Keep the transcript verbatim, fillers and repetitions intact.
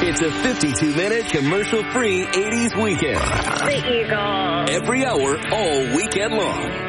It's a fifty-two minute commercial-free eighties weekend. The Eagles. Every hour, all weekend long.